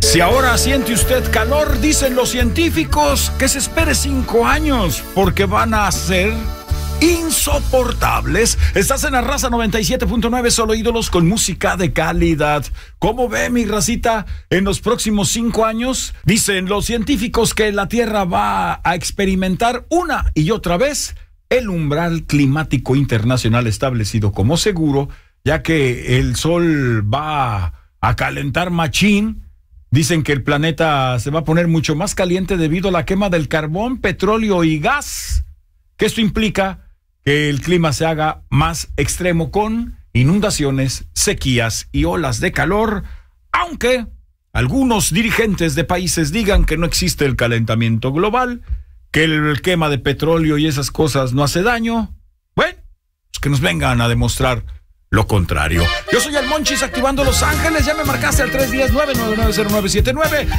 Si ahora siente usted calor, dicen los científicos que se espere 5 años, porque van a ser insoportables. Estás en la Raza 97.9, solo ídolos con música de calidad. ¿Cómo ve, mi racita? En los próximos 5 años, dicen los científicos que la Tierra va a experimentar una y otra vez el umbral climático internacional establecido como seguro, ya que el sol va a calentar machín. Dicen que el planeta se va a poner mucho más caliente debido a la quema del carbón, petróleo y gas, que esto implica que el clima se haga más extremo con inundaciones, sequías y olas de calor, aunque algunos dirigentes de países digan que no existe el calentamiento global, que el quema de petróleo y esas cosas no hace daño. Bueno, pues que nos vengan a demostrar lo contrario. Yo soy el Monchis, activando Los Ángeles. Ya me marcaste al 310-999-0979.